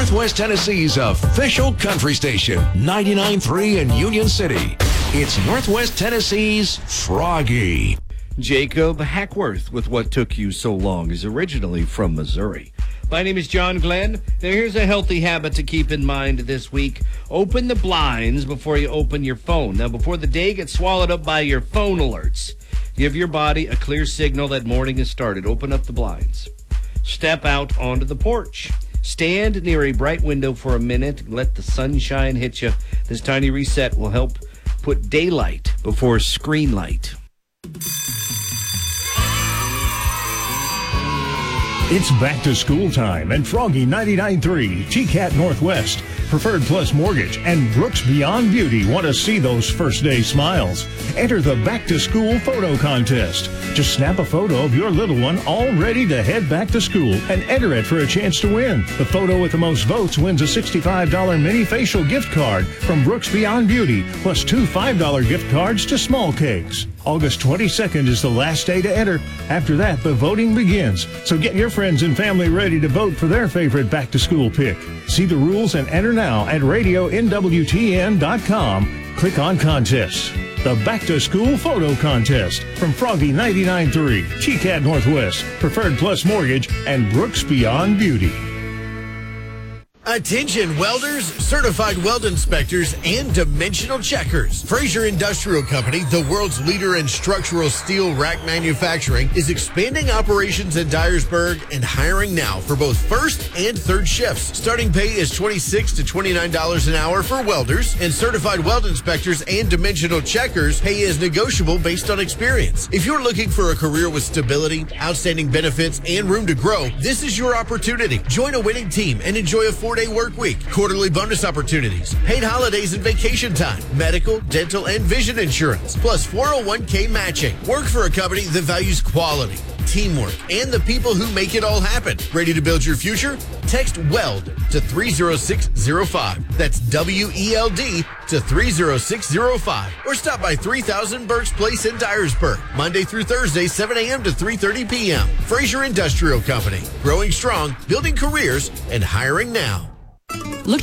Northwest Tennessee's official country station, 99.3 in Union City. It's Northwest Tennessee's Froggy. Jacob Hackworth with What Took You So Long is originally from Missouri. My name is John Glenn. Now here's a healthy habit to keep in mind this week. Open the blinds before you open your phone. Now, before the day gets swallowed up by your phone alerts, give your body a clear signal that morning has started. Open up the blinds. Step out onto the porch. Stand near a bright window for a minute and let the sunshine hit you. This tiny reset will help put daylight before screen light. It's back to school time, and Froggy 99.3, TCAT Northwest, Preferred Plus Mortgage, and Brooks Beyond Beauty want to see those first day smiles. Enter the back to school photo contest. Just snap a photo of your little one all ready to head back to school and enter it for a chance to win. The photo with the most votes wins a $65 mini facial gift card from Brooks Beyond Beauty, plus 2 $5 gift cards to Small Cakes. August 22nd is the last day to enter. After that, the voting begins. So get your friends and family ready to vote for their favorite back-to-school pick. See the rules and enter now at radionwtn.com. Click on contests. The Back-to-School Photo Contest from Froggy 99.3, TCAT Northwest, Preferred Plus Mortgage, and Brooks Beyond Beauty. Attention welders, certified weld inspectors, and dimensional checkers. Fraser Industrial Company, the world's leader in structural steel rack manufacturing, is expanding operations in Dyersburg and hiring now for both first and third shifts. Starting pay is $26 to $29 an hour for welders, and certified weld inspectors and dimensional checkers pay is negotiable based on experience. If you're looking for a career with stability, outstanding benefits, and room to grow, this is your opportunity. Join a winning team and enjoy a 4-day work week, quarterly bonus opportunities, paid holidays and vacation time, medical, dental, and vision insurance, plus 401k matching. Work for a company that values quality, teamwork, and the people who make it all happen. Ready to build your future? Text WELD to 30605. That's WELD to 30605. Or stop by 3000 Burks Place in Dyersburg, Monday through Thursday, 7 a.m. to 3:30 p.m. Fraser Industrial Company, growing strong, building careers, and hiring now.